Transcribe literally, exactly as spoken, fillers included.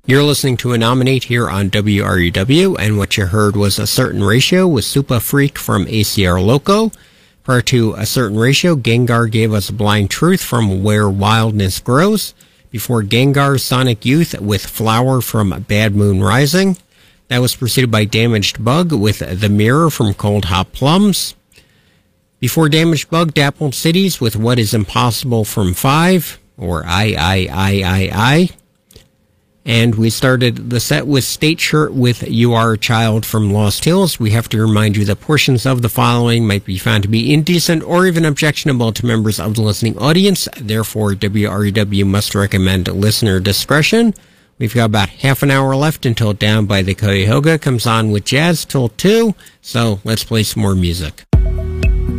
You're listening to a Nominate here on W R U W, and what you heard was A Certain Ratio with Supa Freak from A C R Loco. Prior to A Certain Ratio, Gengar gave us Blind Truth from Where Wildness Grows. Before Gengar, Sonic Youth with Flower from Bad Moon Rising. That was preceded by Damaged Bug with The Mirror from Cold Hot Plums. Before Damaged Bug, Dappled Cities with What Is Impossible from Five, or I, I, I, I, I. And we started the set with State Shirt with You Are a Child from Lost Hills. We have to remind you that portions of the following might be found to be indecent or even objectionable to members of the listening audience. Therefore, W R U W must recommend listener discretion. We've got about half an hour left until Down by the Cuyahoga comes on with Jazz till two. So let's play some more music.